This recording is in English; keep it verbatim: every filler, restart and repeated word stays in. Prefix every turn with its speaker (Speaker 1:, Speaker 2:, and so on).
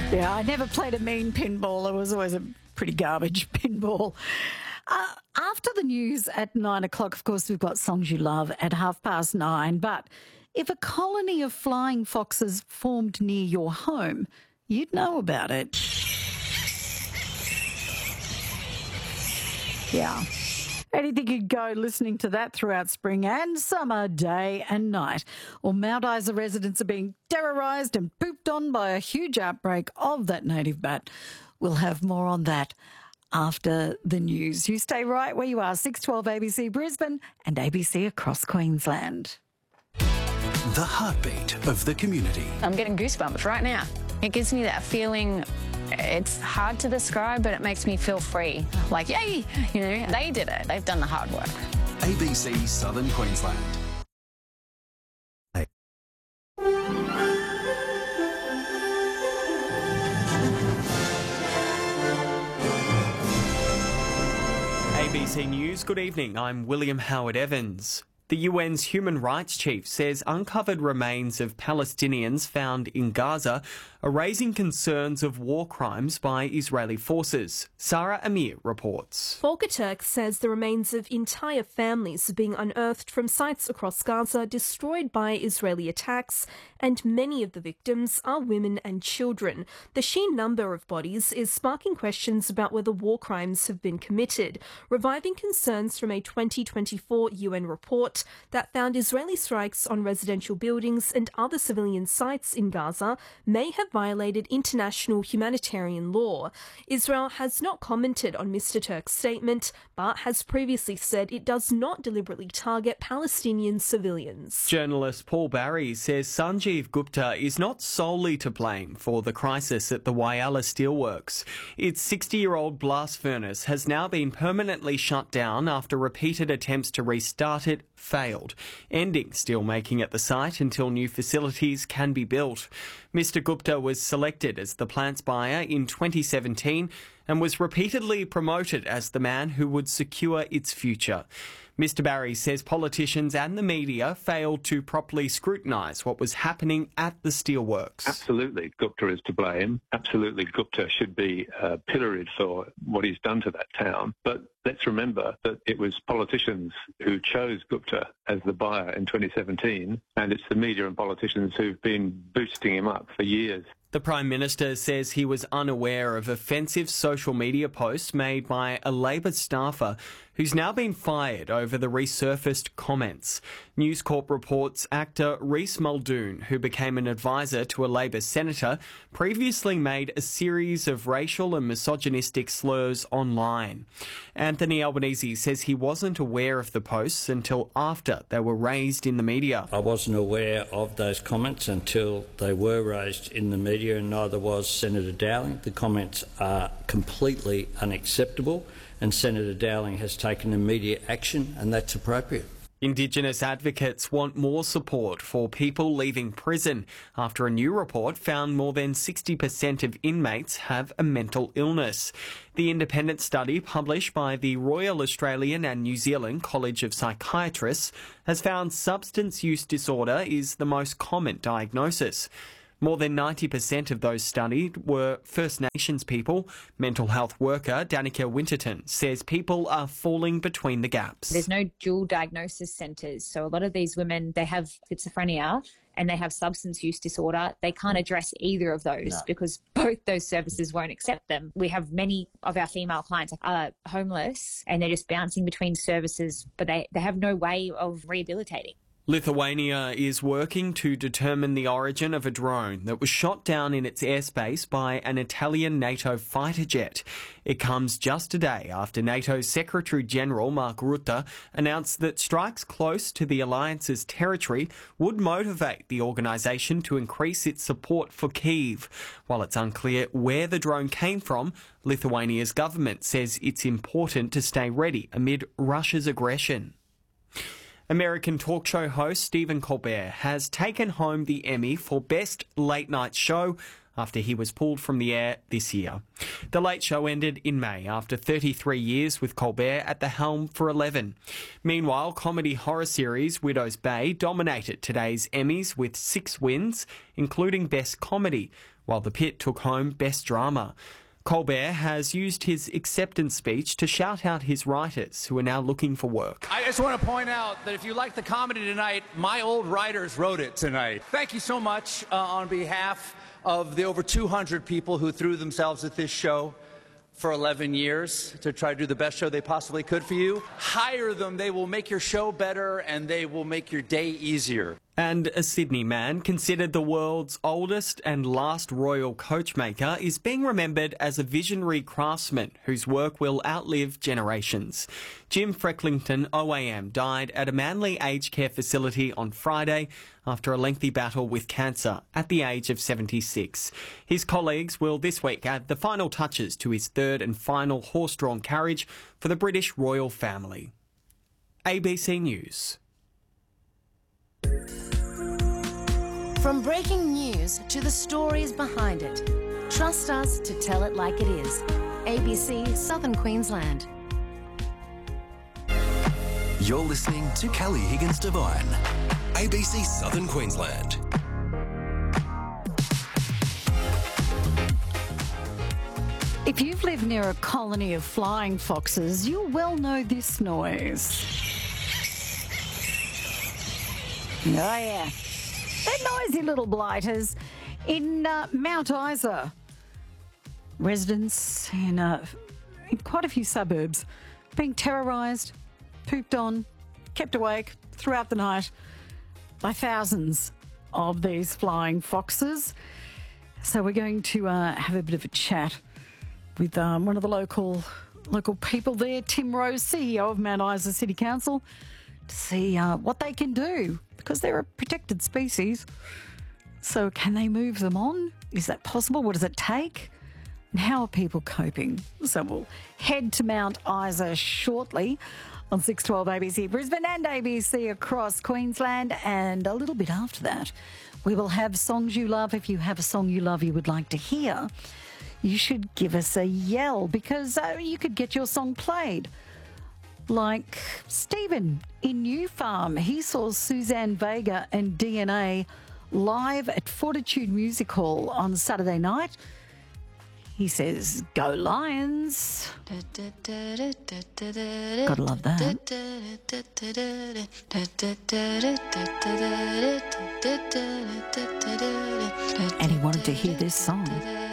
Speaker 1: Yeah, I never played a mean pinball. It was always a pretty garbage pinball. Uh, after the news at nine o'clock, of course, we've got Songs You Love at half past nine. But if a colony of flying foxes formed near your home, you'd know about it. Yeah. Anything you'd go listening to that throughout spring and summer, day and night. Or Mount Isa residents are being terrorised and pooped on by a huge outbreak of that native bat. We'll have more on that after the news. You stay right where you are, six twelve A B C Brisbane and A B C across Queensland.
Speaker 2: The heartbeat of the community.
Speaker 3: I'm getting goosebumps right now. It gives me that feeling. It's hard to describe, but it makes me feel free. Like, yay, you know, they did it. They've done the hard work.
Speaker 2: A B C Southern Queensland.
Speaker 4: A B C News, good evening. I'm William Howard Evans. The U N's human rights chief says uncovered remains of Palestinians found in Gaza are raising concerns of war crimes by Israeli forces. Sarah Amir reports.
Speaker 5: Volker Turk says the remains of entire families are being unearthed from sites across Gaza destroyed by Israeli attacks, and many of the victims are women and children. The sheer number of bodies is sparking questions about whether war crimes have been committed, reviving concerns from a twenty twenty-four U N report that found Israeli strikes on residential buildings and other civilian sites in Gaza may have violated international humanitarian law. Israel has not commented on Mister Turk's statement, but has previously said it does not deliberately target Palestinian civilians.
Speaker 4: Journalist Paul Barry says Sanjeev Gupta is not solely to blame for the crisis at the Whyalla Steelworks. Its sixty-year-old blast furnace has now been permanently shut down after repeated attempts to restart it failed, ending steelmaking at the site until new facilities can be built. Mister Gupta was selected as the plant's buyer in twenty seventeen and was repeatedly promoted as the man who would secure its future. Mister Barry says politicians and the media failed to properly scrutinise what was happening at the steelworks.
Speaker 6: Absolutely, Gupta is to blame. Absolutely, Gupta should be uh, pilloried for what he's done to that town. But let's remember that it was politicians who chose Gupta as the buyer in twenty seventeen, and it's the media and politicians who've been boosting him up for years.
Speaker 4: The Prime Minister says he was unaware of offensive social media posts made by a Labor staffer who's now been fired over the resurfaced comments. News Corp reports actor Reese Muldoon, who became an advisor to a Labor senator, previously made a series of racial and misogynistic slurs online. Anthony Albanese says he wasn't aware of the posts until after they were raised in the media.
Speaker 7: I wasn't aware of those comments until they were raised in the media, and neither was Senator Dowling. The comments are completely unacceptable, and Senator Dowling has taken immediate action, and that's appropriate.
Speaker 4: Indigenous advocates want more support for people leaving prison after a new report found more than sixty percent of inmates have a mental illness. The independent study published by the Royal Australian and New Zealand College of Psychiatrists has found substance use disorder is the most common diagnosis. More than ninety percent of those studied were First Nations people. Mental health worker Danica Winterton says people are falling between the gaps.
Speaker 8: There's no dual diagnosis centres, so a lot of these women, they have schizophrenia and they have substance use disorder. They can't address either of those no. because both those services won't accept them. We have many of our female clients are homeless and they're just bouncing between services, but they, they have no way of rehabilitating.
Speaker 4: Lithuania is working to determine the origin of a drone that was shot down in its airspace by an Italian NATO fighter jet. It comes just a day after NATO's Secretary-General Mark Rutte announced that strikes close to the alliance's territory would motivate the organisation to increase its support for Kyiv. While it's unclear where the drone came from, Lithuania's government says it's important to stay ready amid Russia's aggression. American talk show host Stephen Colbert has taken home the Emmy for Best Late Night Show after he was pulled from the air this year. The Late Show ended in May after thirty-three years with Colbert at the helm for eleven. Meanwhile, comedy horror series Widow's Bay dominated today's Emmys with six wins, including Best Comedy, while The Pit took home Best Drama. Colbert has used his acceptance speech to shout out his writers who are now looking for work.
Speaker 9: I just want to point out that if you like the comedy tonight, my old writers wrote it tonight. Thank you so much uh, on behalf of the over two hundred people who threw themselves at this show for eleven years to try to do the best show they possibly could for you. Hire them. They will make your show better and they will make your day easier.
Speaker 4: And a Sydney man considered the world's oldest and last royal coachmaker is being remembered as a visionary craftsman whose work will outlive generations. Jim Frecklington O A M died at a Manly aged care facility on Friday after a lengthy battle with cancer at the age of seventy-six. His colleagues will this week add the final touches to his third and final horse-drawn carriage for the British royal family. A B C News.
Speaker 10: From breaking news to the stories behind it, trust us to tell it like it is. A B C Southern Queensland.
Speaker 2: You're listening to Kelly Higgins Devine, A B C Southern Queensland.
Speaker 1: If you've lived near a colony of flying foxes, you'll well know this noise. Oh yeah. They're noisy little blighters in uh, Mount Isa. Residents in, uh, in quite a few suburbs being terrorised, pooped on, kept awake throughout the night by thousands of these flying foxes. So we're going to uh, have a bit of a chat with um, one of the local local people there, Tim Rose, C E O of Mount Isa City Council, to see uh, what they can do, because they're a protected species. So can they move them on? Is that possible? What does it take? And how are people coping? So we'll head to Mount Isa shortly on six twelve A B C Brisbane and A B C across Queensland. And a little bit after that, we will have Songs You Love. If you have a song you love you would like to hear, you should give us a yell, because uh, you could get your song played. Like Stephen in New Farm, he saw Suzanne Vega and D N A live at Fortitude Music Hall on Saturday night. He says, "Go Lions." Gotta love that. And he wanted to hear this song.